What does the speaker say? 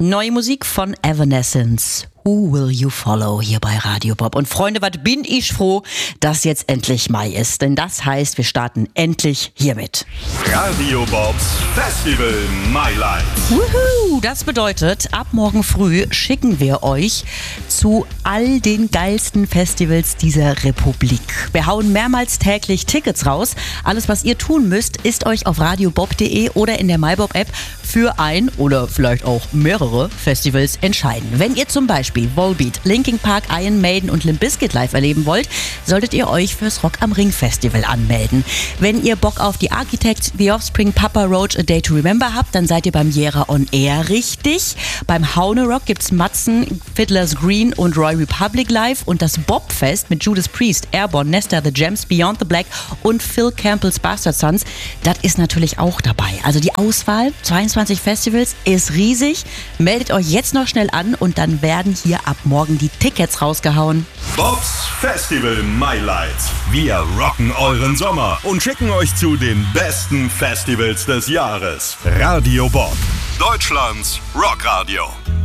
Neue Musik von Evanescence. Who Will You Follow hier bei Radio Bob. Und Freunde, was bin ich froh, dass jetzt endlich Mai ist. Denn das heißt, wir starten endlich hiermit. Radio Bobs Festival My Life. Wuhu! Das bedeutet, ab morgen früh schicken wir euch zu all den geilsten Festivals dieser Republik. Wir hauen mehrmals täglich Tickets raus. Alles, was ihr tun müsst, ist euch auf radiobob.de oder in der MyBob-App für ein oder vielleicht auch mehrere Festivals entscheiden. Wenn ihr zum Beispiel Volbeat, Linkin Park, Iron Maiden und Limp Bizkit live erleben wollt, solltet ihr euch fürs Rock am Ring Festival anmelden. Wenn ihr Bock auf die Architects, The Offspring, Papa Roach, A Day to Remember habt, dann seid ihr beim Jera on Air richtig. Beim Haune Rock gibt's Matzen, Fiddler's Green und Roy Republic live und das Bobfest mit Judas Priest, Airborne, Nesta, The Gems, Beyond the Black und Phil Campbell's Bastard Sons, das ist natürlich auch dabei. Also die Auswahl, 22 Festivals, ist riesig. Meldet euch jetzt noch schnell an und dann werden hier ab morgen die Tickets rausgehauen. Bobs Festival My Lights. Wir rocken euren Sommer und schicken euch zu den besten Festivals des Jahres. Radio Bob, Deutschlands Rockradio.